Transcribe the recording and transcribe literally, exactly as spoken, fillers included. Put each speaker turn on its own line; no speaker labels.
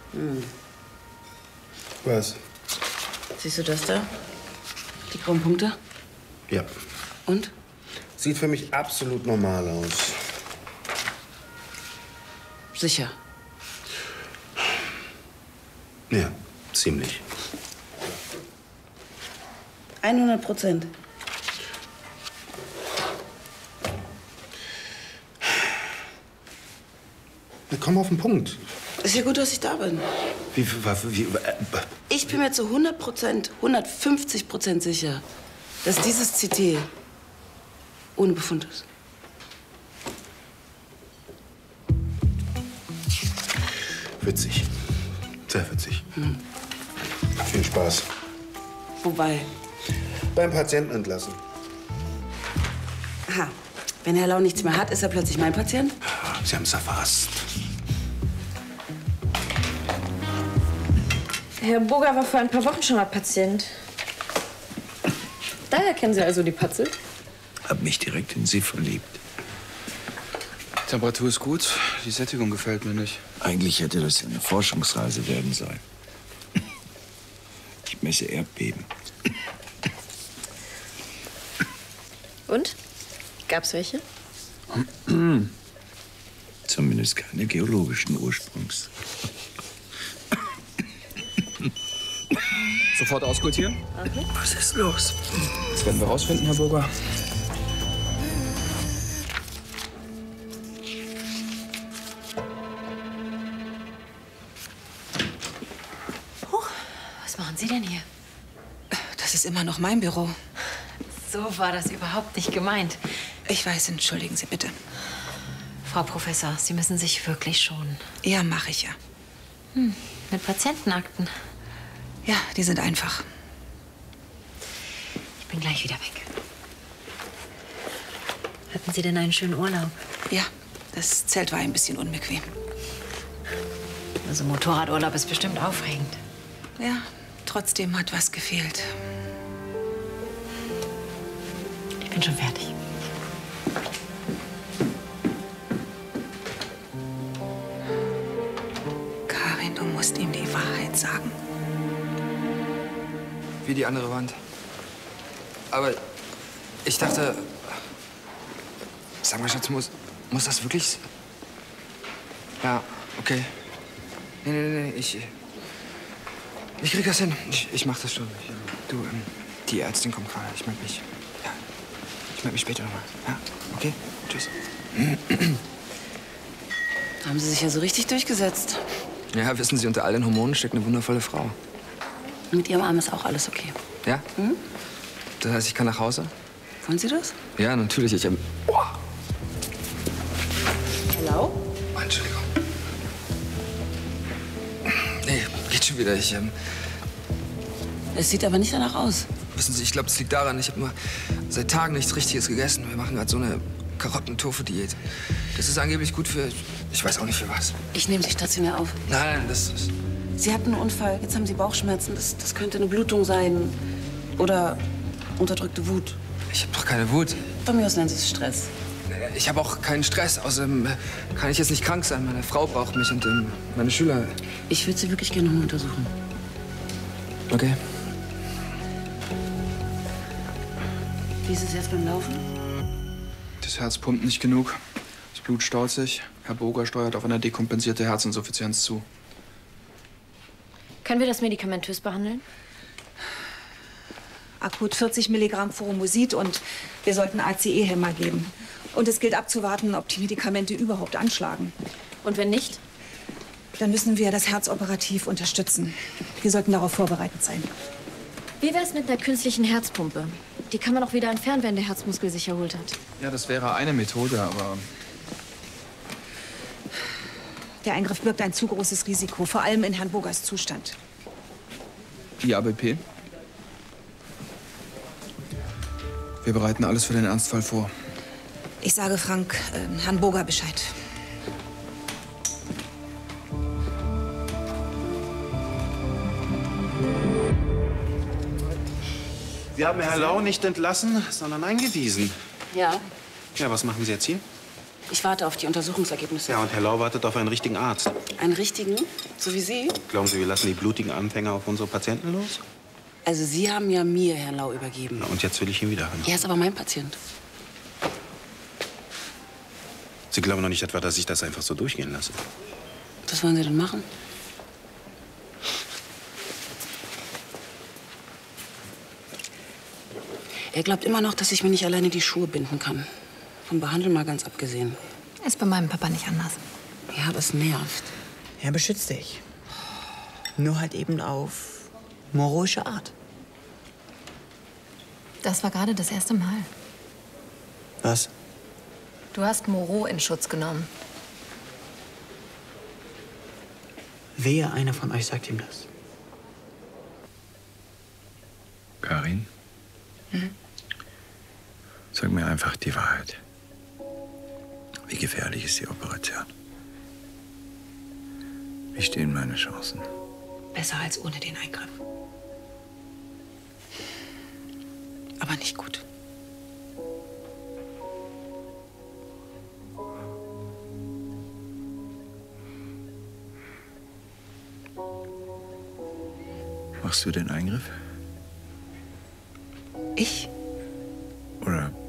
Hm.
Was?
Siehst du das da? Die grauen Punkte?
Ja.
Und?
Sieht für mich absolut normal aus.
Sicher?
Ja, ziemlich.
hundert Prozent.
Na, komm auf den Punkt.
Ist ja gut, dass ich da bin.
Wie, wie, wie äh,
Ich bin mir zu hundert Prozent, hundertfünfzig Prozent sicher, dass dieses C T ohne Befund ist.
Witzig. Sehr witzig. Hm. Viel Spaß.
Wobei?
Beim Patienten entlassen.
Aha. Wenn Herr Lau nichts mehr hat, ist er plötzlich mein Patient?
Sie haben es erfasst.
Herr Burger war vor ein paar Wochen schon mal Patient. Daher kennen Sie also die Patze?
Hab mich direkt in Sie verliebt.
Temperatur ist gut, die Sättigung gefällt mir nicht.
Eigentlich hätte das ja eine Forschungsreise werden sollen. Ich messe Erdbeben.
Und? Gab's welche?
Zumindest keine geologischen Ursprungs.
Sofort auskultieren?
Okay. Was ist los?
Das werden wir rausfinden, Herr Burger.
Huch, was machen Sie denn hier?
Das ist immer noch mein Büro.
So war das überhaupt nicht gemeint.
Ich weiß, entschuldigen Sie bitte.
Frau Professor, Sie müssen sich wirklich schonen.
Ja, mache ich ja.
Hm, mit Patientenakten.
Ja, die sind einfach.
Ich bin gleich wieder weg. Hatten Sie denn einen schönen Urlaub?
Ja, das Zelt war ein bisschen unbequem.
Also Motorradurlaub ist bestimmt aufregend.
Ja, trotzdem hat was gefehlt.
Ich bin schon fertig.
Karin, du musst ihm die Wahrheit sagen.
Wie die andere Wand. Aber ich dachte... Sag mal, Schatz, muss, muss das wirklich... Ja, okay. Nee, nee, nee, nee, ich... Ich krieg das hin. Ich, ich mach das schon. Ich, du, ähm, die Ärztin kommt gerade. Ich melde mich. Ja. Ich melde mich später nochmal. Ja, okay? Tschüss.
Haben Sie sich ja so richtig durchgesetzt.
Ja, wissen Sie, unter all den Hormonen steckt eine wundervolle Frau.
Mit Ihrem Arm ist auch alles okay.
Ja?
Hm?
Das heißt, ich kann nach Hause?
Wollen Sie das?
Ja, natürlich. Ich, ähm, oh.
Hallo?
Oh, Entschuldigung. Nee, geht schon wieder. Ich, ähm...
Es sieht aber nicht danach aus.
Wissen Sie, ich glaube, das liegt daran, ich habe nur seit Tagen nichts Richtiges gegessen. Wir machen gerade so eine Karotten-Tofu-Diät. Das ist angeblich gut für... Ich weiß auch nicht für was.
Ich nehme Sie stationär auf.
Nein, nein, das ist...
Sie hatten einen Unfall, jetzt haben Sie Bauchschmerzen. Das, das könnte eine Blutung sein. Oder unterdrückte Wut.
Ich habe doch keine Wut.
Von mir aus nennen Sie es Stress.
Ich habe auch keinen Stress. Außerdem kann ich jetzt nicht krank sein. Meine Frau braucht mich und ähm, meine Schüler...
Ich würde Sie wirklich gerne noch mal untersuchen.
Okay.
Wie ist es jetzt beim Laufen?
Das Herz pumpt nicht genug. Das Blut staut sich. Herr Burger steuert auf eine dekompensierte Herzinsuffizienz zu.
Können wir das medikamentös behandeln?
Akut vierzig Milligramm Furomosid und wir sollten A C E-Hämmer geben. Und es gilt abzuwarten, ob die Medikamente überhaupt anschlagen.
Und wenn nicht?
Dann müssen wir das Herz operativ unterstützen. Wir sollten darauf vorbereitet sein.
Wie wäre es mit einer künstlichen Herzpumpe? Die kann man auch wieder entfernen, wenn der Herzmuskel sich erholt hat.
Ja, das wäre eine Methode, aber...
Der Eingriff birgt ein zu großes Risiko, vor allem in Herrn Burgers Zustand.
Die A B P? Wir bereiten alles für den Ernstfall vor.
Ich sage Frank, äh, Herrn Burger Bescheid.
Sie haben Herrn Lau nicht entlassen, sondern eingewiesen.
Ja.
Ja, was machen Sie jetzt hier?
Ich warte auf die Untersuchungsergebnisse.
Ja, und Herr Lau wartet auf einen richtigen Arzt.
Einen richtigen? So wie Sie?
Glauben Sie, wir lassen die blutigen Anfänger auf unsere Patienten los?
Also Sie haben ja mir Herrn Lau übergeben.
Na, und jetzt will ich ihn wieder haben.
Er ist aber mein Patient.
Sie glauben doch nicht etwa, dass ich das einfach so durchgehen lasse?
Was wollen Sie denn machen? Er glaubt immer noch, dass ich mir nicht alleine die Schuhe binden kann. Vom Behandeln mal ganz abgesehen.
Ist bei meinem Papa nicht anders.
Ja, aber es nervt.
Er beschützt dich. Nur halt eben auf moroische Art.
Das war gerade das erste Mal.
Was?
Du hast Moreau in Schutz genommen.
Wehe, einer von euch sagt ihm das.
Karin?
Mhm.
Sag mir einfach die Wahrheit. Wie gefährlich ist die Operation? Wie stehen meine Chancen?
Besser als ohne den Eingriff. Aber nicht gut.
Machst du den Eingriff?
Ich?